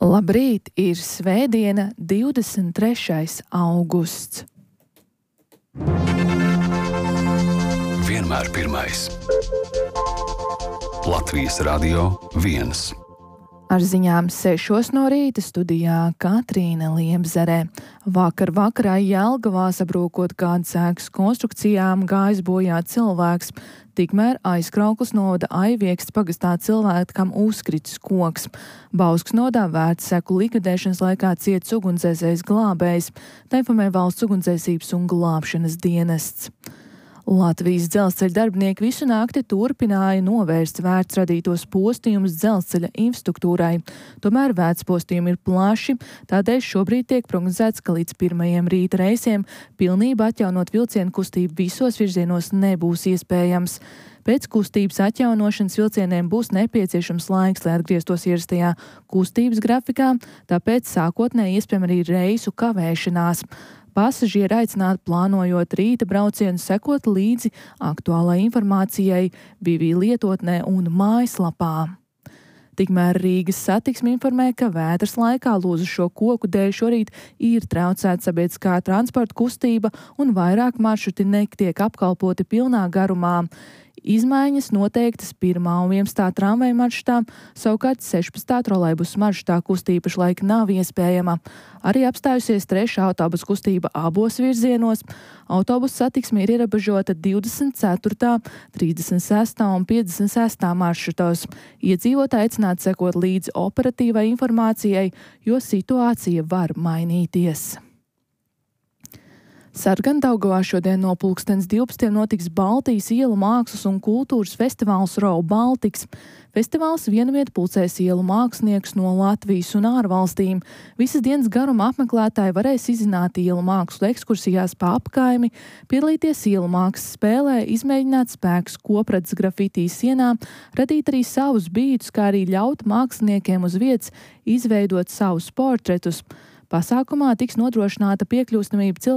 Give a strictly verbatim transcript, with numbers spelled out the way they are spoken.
Labrīt, ir svētdiena, divdesmit trešais augusts. Vienmēr pirmais. Latvijas Radio viens. Ar ziņām sešos no rīta studijā Katrīna Liemzere. Vakar vakarā Jelgavā sabrūkot kādas ēkas konstrukcijām gājis bojā cilvēks. Tikmēr aizkrauklis novada Aivieksts pagastā cilvēkam uzkritis koks. Bauskas nodā vērts seku likvidēšanas laikā cietis ugunsdzēsējs glābējs, tā informē Valsts ugunsdzēsības un glābšanas dienests. Latvijas dzelzceļa darbinieki visu nakti turpināja novērst vērts radītos postījumus dzelzceļa infrastruktūrai. Tomēr vērts postījumi ir plaši, tādēļ šobrīd tiek prognozēts, ka līdz pirmajiem rīta reisiem pilnībā atjaunot vilcienu kustību visos virzienos nebūs iespējams. Pēc kustības atjaunošanas vilcieniem būs nepieciešams laiks, lai atgrieztos ierastajā kustības grafikā, tāpēc sākotnēji iespējama arī reisu kavēšanās. Pasažieri aicināti plānojot rīta braucienu sekot līdzi aktuālai informācijai B V lietotnē un mājaslapā. Tikmēr Rīgas satiksme informē, ka vētras laikā lūzušo koku dēļ šorīt ir traucēta sabiedriskā transporta kustība un vairāk maršruti netiek apkalpoti pilnā garumā. Izmaiņas noteiktas pirmā un vienpadsmitā tramvaja maršrutā, savukārt sešpadsmitā trolejbusu maršrutā kustība pašlaik nav iespējama. Arī apstājusies trešā autobusu kustība abos virzienos. Autobusu satiksme ir ierobežota divdesmit ceturtā, trīsdesmit sestā un piecdesmit sestā maršrutos. Iedzīvotāji aicināti sekot līdzi operatīvai informācijai, jo situācija var mainīties. Sargandaugavā šodien no pulkstens divpadsmitiem notiks Baltijas ielu mākslas un kultūras festivāls Row Baltics. Festivāls vienviet pulcēs ielu māksliniekus no Latvijas un ārvalstīm. Visas dienas garuma apmeklētāji varēs izzināt ielu mākslu ekskursijās pa apkaimi, piedalīties ielu mākslas spēlē, izmēģināt spēkus kopradzes grafitī sienā, radīt arī savus bītus, kā arī ļaut māksliniekiem uz vietas izveidot savus portretus. Pasākumā tiks nodrošināta piekļūstamība cilvēkiem